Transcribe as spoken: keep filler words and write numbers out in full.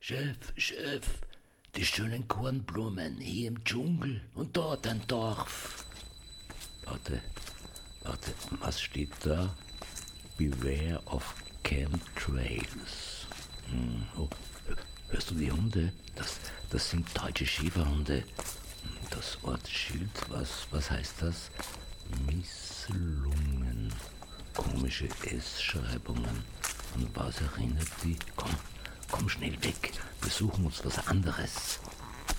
Chef, Chef, die schönen Kornblumen hier im Dschungel und dort ein Dorf. Warte, warte, was steht da? Beware of Chemtrails. Hm, oh, hörst du die Hunde? Das, das sind deutsche Schäferhunde. Das Ortsschild, was, was heißt das? Misslungen. Komische S-Schreibungen. An was erinnert die? Komm, komm schnell weg. Wir suchen uns was anderes.